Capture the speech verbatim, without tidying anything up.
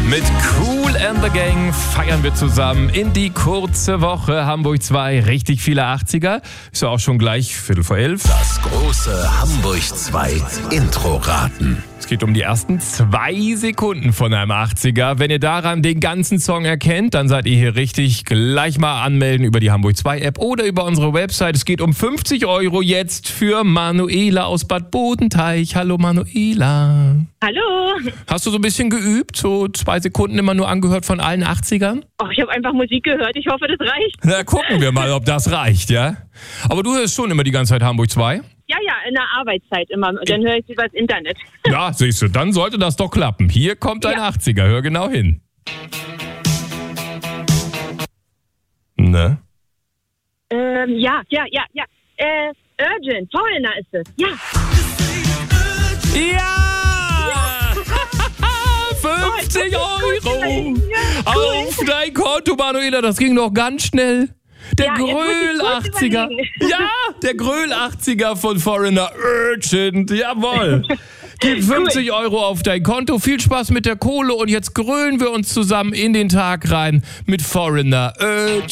Mit Kool and the Gang feiern wir zusammen in die kurze Woche. Hamburg zwei, richtig viele achtziger. Ist ja auch schon gleich Viertel vor elf. Das große Hamburg zwei Intro-Raten. Es geht um die ersten zwei Sekunden von einem achtziger. Wenn ihr daran den ganzen Song erkennt, dann seid ihr hier richtig. Gleich mal anmelden über die Hamburg zwei App oder über unsere Website. Es geht um fünfzig Euro jetzt für Manuela aus Bad Bodenteich. Hallo Manuela. Hallo. Hast du so ein bisschen geübt? So zwei Sekunden immer nur angehört von allen achtzigern? Oh, ich habe einfach Musik gehört. Ich hoffe, das reicht. Na, gucken wir mal, ob das reicht, ja? Aber du hörst schon immer die ganze Zeit Hamburg zwei? Ja, ja, in der Arbeitszeit immer. Dann höre ich sie übers Internet. Ja, siehst du, dann sollte das doch klappen. Hier kommt dein Ja. achtziger, hör genau hin. Ne? Ähm, ja, ja, ja, ja. Äh, Urgent, Foreigner ist es. Ja. Ja! fünfzig Euro auf dein Konto, Manuela. Das ging doch ganz schnell. Der Ja, jetzt muss ich Gröl kurz achtziger. überlegen. Ja, der Gröl achtziger von Foreigner. Urgent. Jawohl. Gib fünfzig Euro auf dein Konto. Viel Spaß mit der Kohle. Und jetzt grölen wir uns zusammen in den Tag rein mit Foreigner. Urgent.